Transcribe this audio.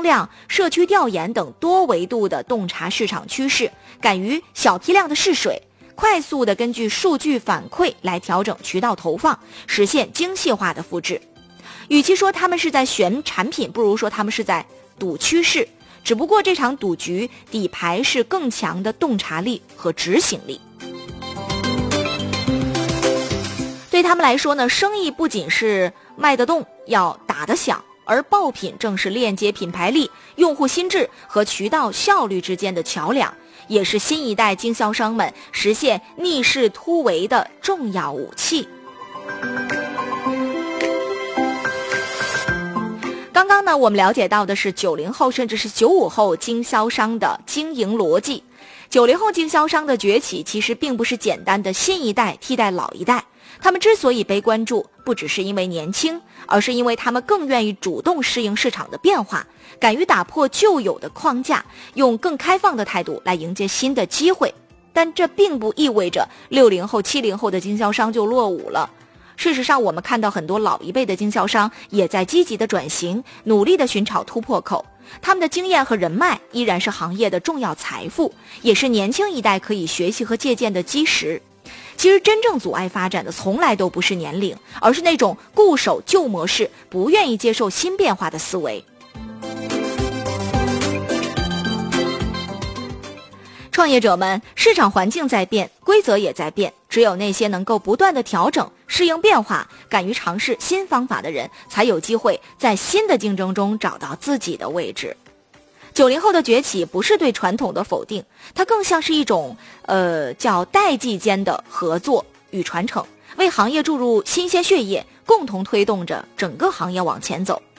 量、社区调研等多维度的洞察市场趋势，敢于小批量的试水，快速的根据数据反馈来调整渠道投放，实现精细化的复制。与其说他们是在选产品，不如说他们是在赌趋势，只不过这场赌局底牌是更强的洞察力和执行力。对他们来说呢，生意不仅是卖得动，要打得响，而爆品正是链接品牌力、用户心智和渠道效率之间的桥梁，也是新一代经销商们实现逆势突围的重要武器。刚刚呢，我们了解到的是90后甚至是95后经销商的经营逻辑。90后经销商的崛起其实并不是简单的新一代替代老一代，他们之所以被关注，不只是因为年轻，而是因为他们更愿意主动适应市场的变化，敢于打破旧有的框架，用更开放的态度来迎接新的机会。但这并不意味着60后、70后的经销商就落伍了。事实上，我们看到很多老一辈的经销商也在积极的转型，努力的寻找突破口。他们的经验和人脉依然是行业的重要财富，也是年轻一代可以学习和借鉴的基石。其实真正阻碍发展的从来都不是年龄，而是那种固守旧模式、不愿意接受新变化的思维。创业者们，市场环境在变，规则也在变，只有那些能够不断的调整、适应变化、敢于尝试新方法的人，才有机会在新的竞争中找到自己的位置。90后的崛起不是对传统的否定，它更像是一种叫代际间的合作与传承，为行业注入新鲜血液，共同推动着整个行业往前走。